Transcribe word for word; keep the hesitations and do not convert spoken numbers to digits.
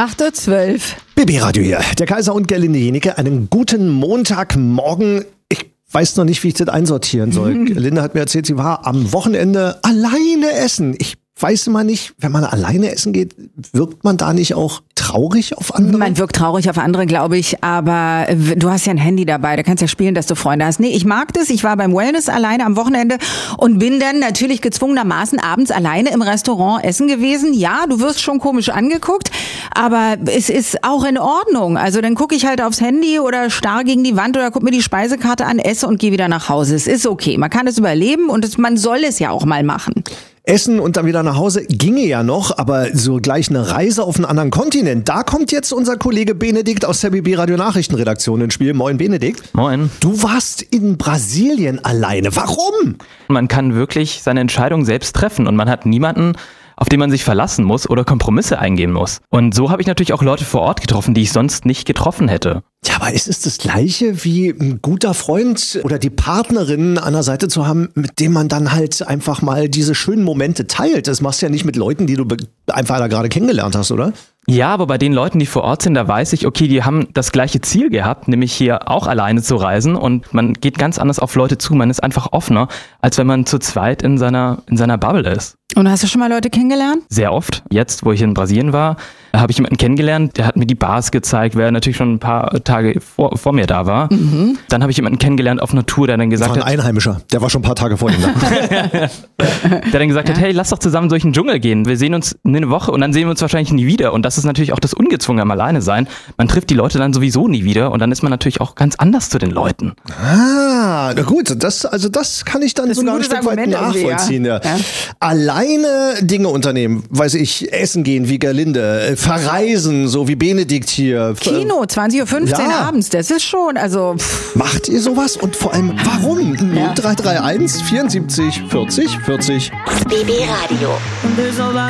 acht Uhr zwölf. B B-Radio hier. Der Kaiser und Gerlinde Jenieke. Einen guten Montagmorgen. Ich weiß noch nicht, wie ich das einsortieren soll. Mhm. Gerlinde hat mir erzählt, sie war am Wochenende alleine essen. Ich weiß immer nicht, wenn man alleine essen geht, wirkt man da nicht auch traurig auf andere? Man wirkt traurig auf andere, glaube ich, aber du hast ja ein Handy dabei, da kannst ja spielen, dass du Freunde hast. Nee, ich mag das, ich war beim Wellness alleine am Wochenende und bin dann natürlich gezwungenermaßen abends alleine im Restaurant essen gewesen. Ja, du wirst schon komisch angeguckt, aber es ist auch in Ordnung. Also dann gucke ich halt aufs Handy oder starr gegen die Wand oder guck mir die Speisekarte an, esse und gehe wieder nach Hause. Es ist okay, man kann es überleben und es, man soll es ja auch mal machen. Essen und dann wieder nach Hause ginge ja noch, aber so gleich eine Reise auf einen anderen Kontinent, da kommt jetzt unser Kollege Benedikt aus der B B-Radio Nachrichtenredaktion ins Spiel. Moin Benedikt. Moin. Du warst in Brasilien alleine. Warum? Man kann wirklich seine Entscheidung selbst treffen und man hat niemanden, auf den man sich verlassen muss oder Kompromisse eingehen muss. Und so habe ich natürlich auch Leute vor Ort getroffen, die ich sonst nicht getroffen hätte. Ja, aber ist es das Gleiche wie ein guter Freund oder die Partnerin an der Seite zu haben, mit dem man dann halt einfach mal diese schönen Momente teilt? Das machst du ja nicht mit Leuten, die du einfach da gerade kennengelernt hast, oder? Ja, aber bei den Leuten, die vor Ort sind, da weiß ich, okay, die haben das gleiche Ziel gehabt, nämlich hier auch alleine zu reisen und man geht ganz anders auf Leute zu, man ist einfach offener, als wenn man zu zweit in seiner, in seiner Bubble ist. Und hast du schon mal Leute kennengelernt? Sehr oft. Jetzt, wo ich in Brasilien war, habe ich jemanden kennengelernt, der hat mir die Bars gezeigt, wer natürlich schon ein paar Tage vor, vor mir da war. Mhm. Dann habe ich jemanden kennengelernt auf einer Tour, der dann gesagt hat... Das war ein hat, Einheimischer, der war schon ein paar Tage vor ihm da. Der dann gesagt ja. hat, hey, lass doch zusammen durch den Dschungel gehen. Wir sehen uns eine Woche und dann sehen wir uns wahrscheinlich nie wieder. Und das ist natürlich auch das Ungezwungene am Alleine sein. Man trifft die Leute dann sowieso nie wieder und dann ist man natürlich auch ganz anders zu den Leuten. Ah, na gut, das, also das kann ich dann das sogar ein, ein Stück weit nachvollziehen. Ja. Ja. Alleine Dinge unternehmen, weiß ich, essen gehen wie Gerlinde, verreisen, so wie Benedikt hier. Kino, zwanzig Uhr fünfzehn ja. abends, das ist schon, also... Pff. Macht ihr sowas und vor allem, warum? Ja. null drei drei eins vierundsiebzig vierzig vierzig B B-Radio.